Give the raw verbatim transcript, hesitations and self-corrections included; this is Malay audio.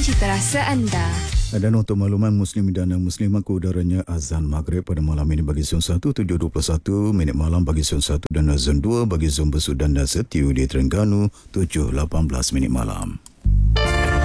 cita rasa anda. Dan untuk makluman Muslim dan Muslimat, udaranya azan Maghrib pada malam ini bagi zon satu tujuh dua puluh satu minit malam, bagi zon satu dan zon dua bagi zon Besudan dan Setiu di Terengganu tujuh lapan belas minit malam.